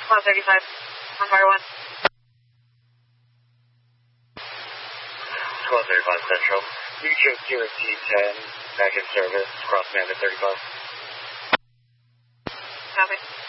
Cloud 35, on Fire 1. 1235 Central. You check QST 10, back in service, cross band at 35. Copy.